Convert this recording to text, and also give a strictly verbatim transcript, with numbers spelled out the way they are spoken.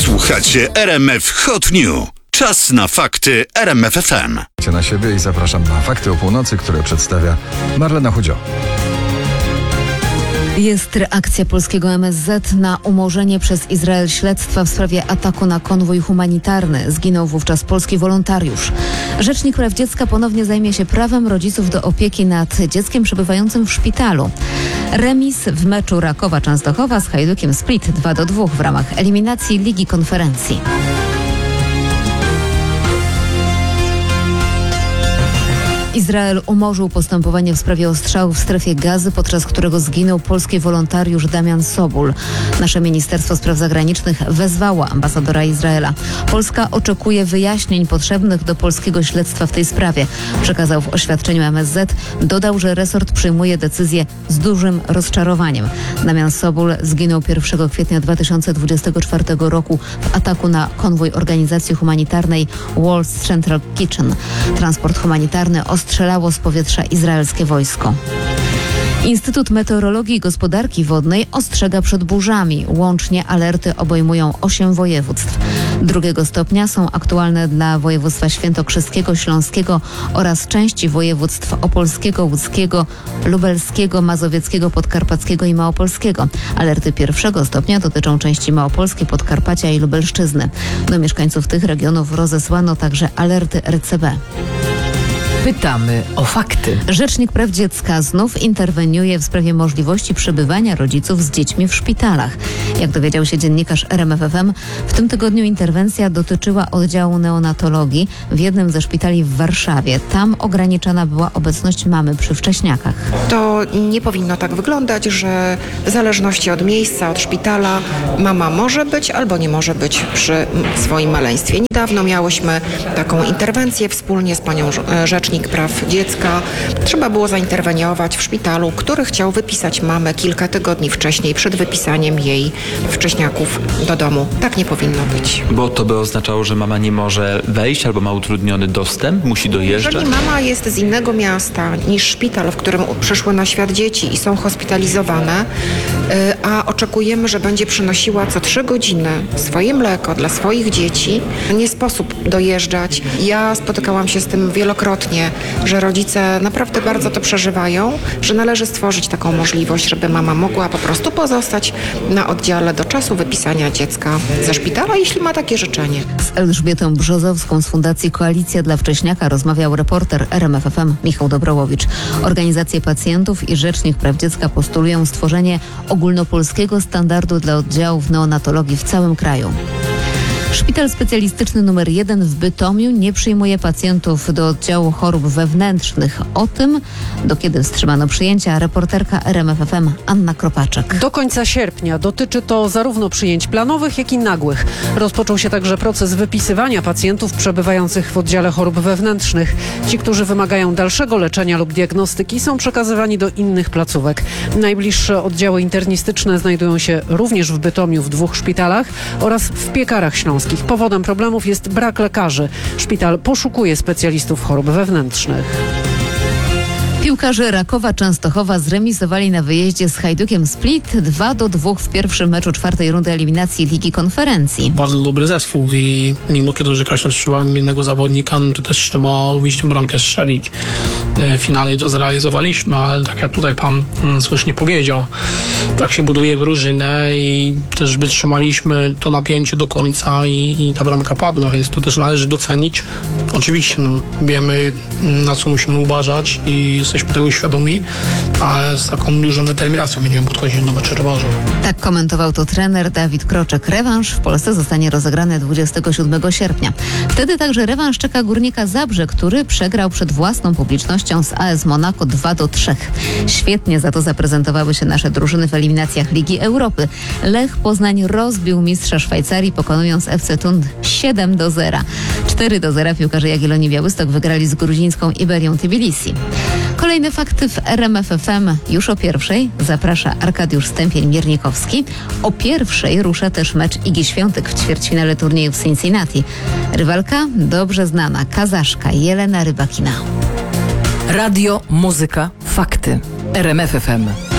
Słuchacie R M F Hot News. Czas na fakty R M F F M. Na siebie i zapraszam na Fakty o Północy, które przedstawia Marlena Chudzio. Jest reakcja polskiego M S Z na umorzenie przez Izrael śledztwa w sprawie ataku na konwój humanitarny. Zginął wówczas polski wolontariusz. Rzecznik praw dziecka ponownie zajmie się prawem rodziców do opieki nad dzieckiem przebywającym w szpitalu. Remis w meczu Rakowa Częstochowa z Hajdukiem Split dwa do dwóch w ramach eliminacji Ligi Konferencji. Izrael umorzył postępowanie w sprawie ostrzału w strefie Gazy, podczas którego zginął polski wolontariusz Damian Sobul. Nasze Ministerstwo Spraw Zagranicznych wezwało ambasadora Izraela. Polska oczekuje wyjaśnień potrzebnych do polskiego śledztwa w tej sprawie. Przekazał w oświadczeniu M S Z. Dodał, że resort przyjmuje decyzję z dużym rozczarowaniem. Damian Sobul zginął pierwszego kwietnia dwa tysiące dwudziestego czwartego roku w ataku na konwój organizacji humanitarnej World Central Kitchen. Transport humanitarny ostrzelało z powietrza izraelskie wojsko. Instytut Meteorologii i Gospodarki Wodnej ostrzega przed burzami. Łącznie alerty obejmują osiem województw. Drugiego stopnia są aktualne dla województwa świętokrzyskiego, śląskiego oraz części województw opolskiego, łódzkiego, lubelskiego, mazowieckiego, podkarpackiego i małopolskiego. Alerty pierwszego stopnia dotyczą części Małopolski, Podkarpacia i Lubelszczyzny. Do mieszkańców tych regionów rozesłano także alerty R C B. Pytamy o fakty. Rzecznik praw dziecka znów interweniuje w sprawie możliwości przebywania rodziców z dziećmi w szpitalach. Jak dowiedział się dziennikarz R M F F M, w tym tygodniu interwencja dotyczyła oddziału neonatologii w jednym ze szpitali w Warszawie. Tam ograniczana była obecność mamy przy wcześniakach. To nie powinno tak wyglądać, że w zależności od miejsca, od szpitala mama może być albo nie może być przy swoim maleństwie. Niedawno miałyśmy taką interwencję wspólnie z panią rzecznik praw dziecka. Trzeba było zainterweniować w szpitalu, który chciał wypisać mamę kilka tygodni wcześniej, przed wypisaniem jej wcześniaków do domu. Tak nie powinno być. Bo to by oznaczało, że mama nie może wejść albo ma utrudniony dostęp, musi dojeżdżać? Jeżeli mama jest z innego miasta niż szpital, w którym przyszły na świat dzieci i są hospitalizowane, a oczekujemy, że będzie przynosiła co trzy godziny swoje mleko dla swoich dzieci, nie sposób dojeżdżać. Ja spotykałam się z tym wielokrotnie, że rodzice naprawdę bardzo to przeżywają, że należy stworzyć taką możliwość, żeby mama mogła po prostu pozostać na oddziale do czasu wypisania dziecka ze szpitala, jeśli ma takie życzenie. Z Elżbietą Brzozowską z Fundacji Koalicja dla Wcześniaka rozmawiał reporter R M F F M Michał Dobrołowicz. Organizacje pacjentów i Rzecznik Praw Dziecka postulują stworzenie ogólnopolskiego standardu dla oddziałów neonatologii w całym kraju. Szpital specjalistyczny numer jeden w Bytomiu nie przyjmuje pacjentów do oddziału chorób wewnętrznych. O tym, do kiedy wstrzymano przyjęcia, reporterka R M F F M Anna Kropaczek. Do końca sierpnia dotyczy to zarówno przyjęć planowych, jak i nagłych. Rozpoczął się także proces wypisywania pacjentów przebywających w oddziale chorób wewnętrznych. Ci, którzy wymagają dalszego leczenia lub diagnostyki, są przekazywani do innych placówek. Najbliższe oddziały internistyczne znajdują się również w Bytomiu w dwóch szpitalach oraz w Piekarach Śląskich. Powodem problemów jest brak lekarzy. Szpital poszukuje specjalistów chorób wewnętrznych. Piłkarze Rakowa Częstochowa zremisowali na wyjeździe z Hajdukiem Split dwa do dwóch w pierwszym meczu czwartej rundy eliminacji Ligi Konferencji. Bardzo dobry zespół i mimo kiedy że Kasia strzeliła jednego zawodnika, no to też trzeba wyjść bramkę strzelić. W finale to zrealizowaliśmy, ale tak jak tutaj pan słusznie powiedział, tak się buduje drużynę i też wytrzymaliśmy to napięcie do końca i, i ta bramka padła, więc to też należy docenić. Oczywiście no, wiemy, na co musimy uważać i jesteśmy tego świadomi, ale z taką dużą determinacją będziemy podchodzić do meczu rewanżu. Tak komentował to trener Dawid Kroczek. Rewanż w Polsce zostanie rozegrany dwudziestego siódmego sierpnia. Wtedy także rewanż czeka Górnika Zabrze, który przegrał przed własną publicznością z A S Monaco dwa do trzech. Świetnie za to zaprezentowały się nasze drużyny w eliminacjach Ligi Europy. Lech Poznań rozbił mistrza Szwajcarii, pokonując F C Thun siedem do zera. cztery do zera piłkarze Jagiellonii Białystok wygrali z gruzińską Iberią Tbilisi. Kolejne fakty w R M F F M już o pierwszej. Zaprasza Arkadiusz Stępień-Miernikowski. O pierwszej rusza też mecz Igi Świątek w ćwierćfinale turnieju w Cincinnati. Rywalka dobrze znana, Kazaszka Jelena Rybakina. Radio, muzyka, fakty. R M F F M.